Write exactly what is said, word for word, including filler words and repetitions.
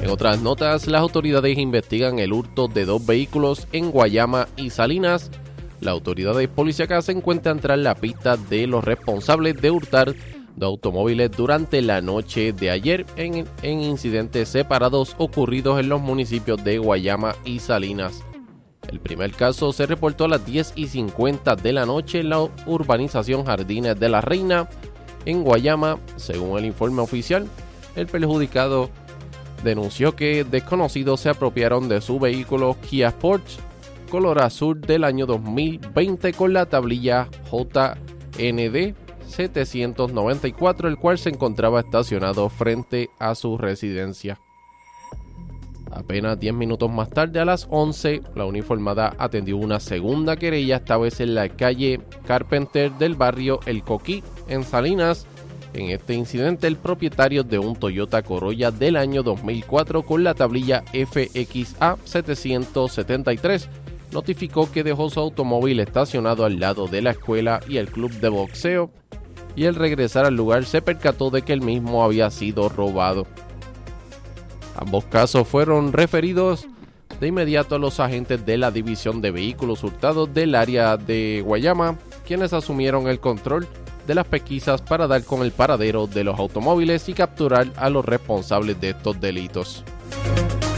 En otras notas, las autoridades investigan el hurto de dos vehículos en Guayama y Salinas. Las autoridades policíacas se encuentran tras la pista de los responsables de hurtar dos automóviles durante la noche de ayer en, en incidentes separados ocurridos en los municipios de Guayama y Salinas. El primer caso se reportó a las diez y cincuenta de la noche en la urbanización Jardines de la Reina, en Guayama. Según el informe oficial, el perjudicado denunció que desconocidos se apropiaron de su vehículo Kia Sportage color azul del año dos mil veinte con la tablilla J N D setecientos noventa y cuatro, el cual se encontraba estacionado frente a su residencia. Apenas diez minutos más tarde, a las once, la uniformada atendió una segunda querella, esta vez en la calle Carpenter del barrio El Coquí, en Salinas. En este incidente, el propietario de un Toyota Corolla del año dos mil cuatro con la tablilla F X A setecientos setenta y tres notificó que dejó su automóvil estacionado al lado de la escuela y el club de boxeo, y al regresar al lugar se percató de que el mismo había sido robado. Ambos casos fueron referidos de inmediato a los agentes de la División de Vehículos Hurtados del área de Guayama, quienes asumieron el control de las pesquisas para dar con el paradero de los automóviles y capturar a los responsables de estos delitos.